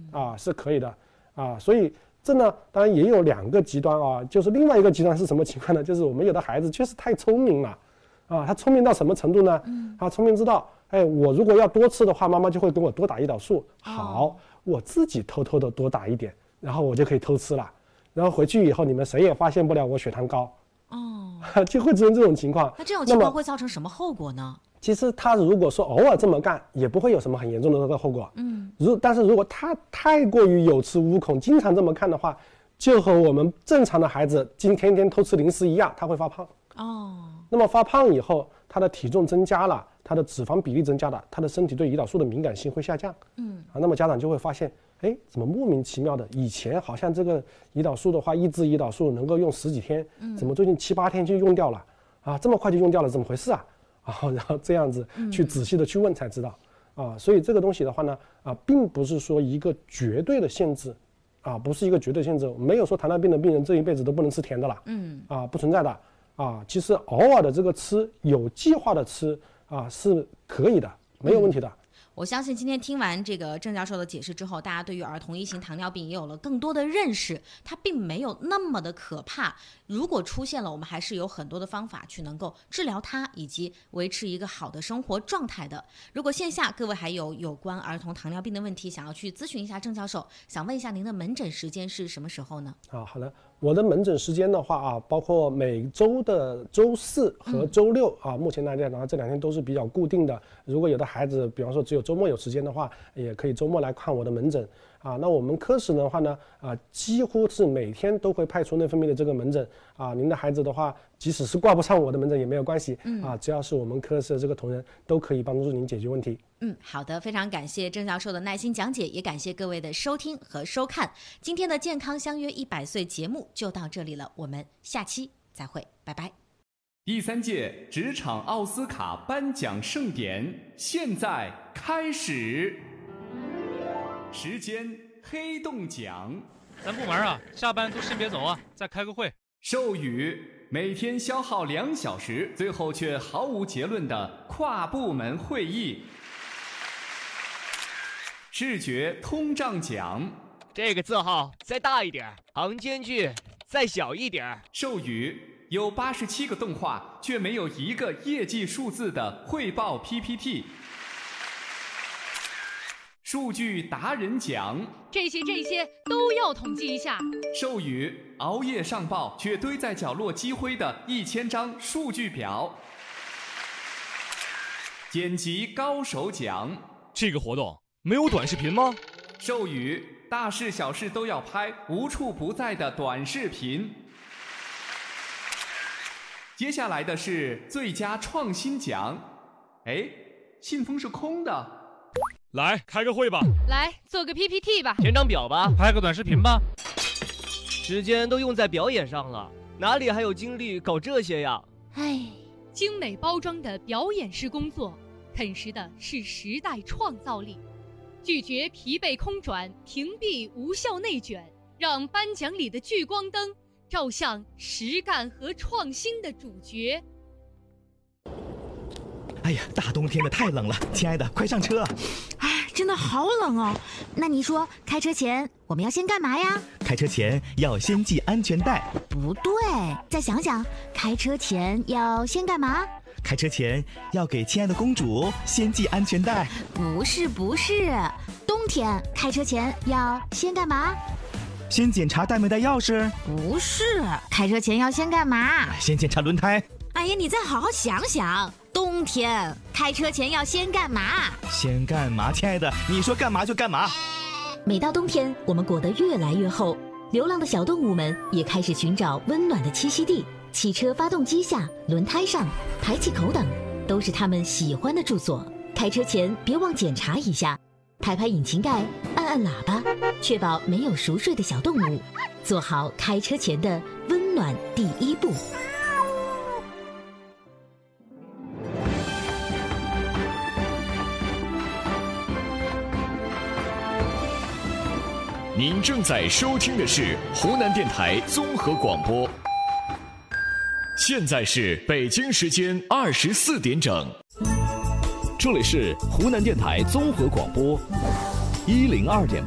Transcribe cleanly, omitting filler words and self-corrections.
是可以的所以这呢当然也有2个极端就是另外一个极端是什么情况呢？就是我们有的孩子确实太聪明了他聪明到什么程度呢？他聪明知道我如果要多吃的话，妈妈就会跟我多打胰岛素。好，我自己偷偷的多打一点，然后我就可以偷吃了，然后回去以后你们谁也发现不了我血糖高。就会出现这种情况。 那这种情况会造成什么后果呢？ 其实他如果说偶尔这么干，也不会有什么很严重的这个后果。但是如果他太过于有恃无恐，经常这么干的话，就和我们正常的孩子天天偷吃零食一样，他会发胖。那么发胖以后，他的体重增加了，他的脂肪比例增加了，他的身体对胰岛素的敏感性会下降。那么家长就会发现，怎么莫名其妙的，以前好像这个胰岛素的话，抑制胰岛素能够用10几天，怎么最近7、8天就用掉了这么快就用掉了，怎么回事然后这样子去仔细的去问才知道所以这个东西的话呢并不是说一个绝对的限制不是一个绝对限制，没有说糖尿病的病人这一辈子都不能吃甜的了不存在的其实偶尔的这个吃，有计划的吃是可以的，没有问题的。 我相信今天听完这个郑教授的解释之后，大家对于儿童1型糖尿病也有了更多的认识，它并没有那么的可怕。如果出现了，我们还是有很多的方法去能够治疗它，以及维持一个好的生活状态的。如果线下各位还有关儿童糖尿病的问题想要去咨询一下郑教授，想问一下您的门诊时间是什么时候呢？ 好的，我的门诊时间的话包括每周的周4和周6目前来讲的话，这2天都是比较固定的。如果有的孩子比方说只有周末有时间的话，也可以周末来看我的门诊那我们科室的话呢几乎是每天都会派出内分泌的这个门诊您的孩子的话，即使是挂不上我的门诊也没有关系只要是我们科室的这个同仁都可以帮助您解决问题。 好的，非常感谢郑教授的耐心讲解，也感谢各位的收听和收看。今天的健康相约100岁节目就到这里了，我们下期再会，拜拜。 第3届职场奥斯卡颁奖盛典现在开始，时间黑洞奖。 咱部门下班都先别走再开个会。 授予每天消耗2小时，最后却毫无结论的跨部门会议。视觉通胀奖， 这个字号再大一点，行间距再小一点。 授予有87个动画却没有1个业绩数字的汇报 PPT。数据达人奖， 这些都要统计一下。 授予熬夜上报却堆在角落积灰的1000张数据表。剪辑高手奖， 这个活动没有短视频吗？ 授予大事小事都要拍，无处不在的短视频。接下来的是最佳创新奖。信封是空的。 来开个会吧， 来做个 PPT 吧， 填张表吧， 拍个短视频吧。 时间都用在表演上了，哪里还有精力搞这些呀？ 精美包装的表演式工作，啃食的是时代创造力，拒绝疲惫空转，屏蔽无效内卷，让颁奖里的聚光灯照向实干和创新的主角。 哎呀，大冬天的太冷了，亲爱的，快上车！ 真的好冷哦。那你说开车前我们要先干嘛呀？ 开车前要先系安全带。 不对，再想想，开车前要先干嘛？ 开车前要给亲爱的公主先系安全带。 不是，冬天开车前要先干嘛？ 先检查带没带钥匙。 不是，开车前要先干嘛？ 先检查轮胎。 哎呀，你再好好想想，冬天开车前要先干嘛？ 先干嘛，亲爱的？你说干嘛就干嘛。 每到冬天，我们裹得越来越厚，流浪的小动物们也开始寻找温暖的栖息地。汽车发动机下、轮胎上、排气口等，都是它们喜欢的住所。开车前别忘检查一下，拍拍引擎盖，按按喇叭，确保没有熟睡的小动物，做好开车前的温暖第一步。 您正在收听的是湖南电台综合广播，现在是北京时间24点整，这里是湖南电台综合广播102.8。